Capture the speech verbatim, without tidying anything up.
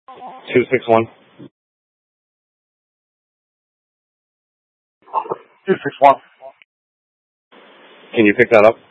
two six one. two six one. Can you pick that up?